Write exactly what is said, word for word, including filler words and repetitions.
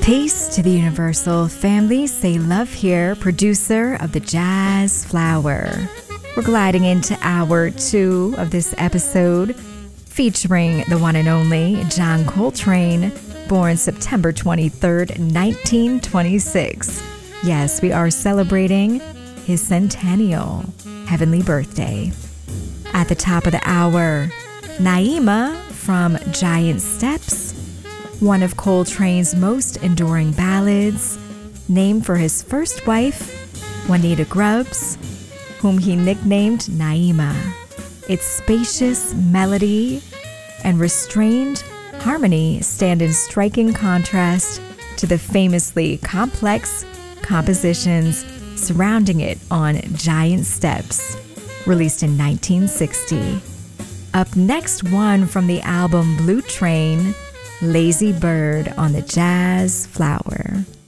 Peace to the universal family. Say love here, producer of the Jazz Flower. We're gliding into hour two of this episode, featuring the one and only John Coltrane, born September twenty-third, nineteen twenty-six. Yes, we are celebrating his centennial heavenly birthday. At the top of the hour, Naima from Giant Steps, one of Coltrane's most enduring ballads, named for his first wife, Juanita Grubbs, whom he nicknamed Naima. Its spacious melody and restrained harmony stand in striking contrast to the famously complex compositions surrounding it on Giant Steps, released in nineteen sixty. Up next, one from the album Blue Train, Lazy Bird on the Jazz Flower.